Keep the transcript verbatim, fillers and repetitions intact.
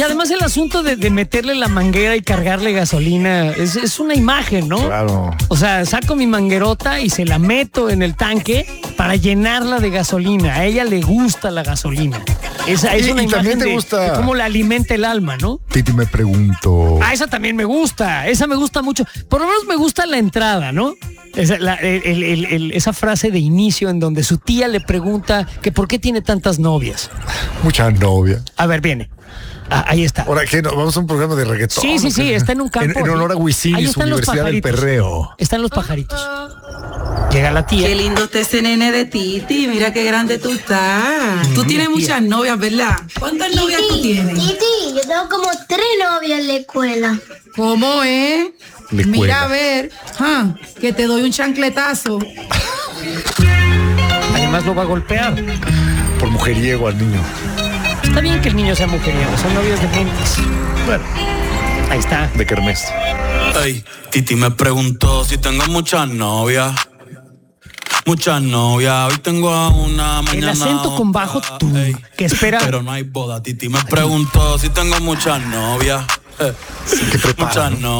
Y además el asunto de, de meterle la manguera y cargarle gasolina es, es una imagen, ¿no? Claro. O sea, saco mi manguerota y se la meto en el tanque para llenarla de gasolina. A ella le gusta la gasolina. Esa es Y- una y imagen también te de, gusta- de cómo la alimenta el alma, ¿no? Titi, me pregunto. Ah, esa también me gusta. Esa me gusta mucho. Por lo menos me gusta la entrada, ¿no? Esa, la- el- el- el- el- esa frase de inicio en donde su tía le pregunta que por qué tiene tantas novias. Mucha novia. A ver, viene. Ah, ahí está. Ahora, ¿qué? ¿No? ¿Vamos a un programa de reggaetón? Sí, sí, sí, está en un campo. En, en honor a Wisin Ahí y su están los Universidad del pajaritos. Perreo. Están los pajaritos. Llega la tía. Qué lindo está ese nene de Titi, mira qué grande tú estás. Tú tienes muchas novias, ¿verdad? ¿Cuántas novias tú tienes? Titi, yo tengo como tres novias en la escuela. ¿Cómo es? Le cuela. Mira a ver, ah, que te doy un chancletazo. Además lo va a golpear. Por mujeriego al niño. Está bien que el niño sea mujeriego, son novias de mentes. Bueno, Ahí está. de kermés. Ey, Titi me preguntó si tengo muchas novias. Muchas novias, hoy tengo a una, mañana El acento con bajo otra, tú, ey. que espera. Pero no hay boda, Titi me preguntó si tengo muchas novias. Eh, Que prepara, muchas ¿no?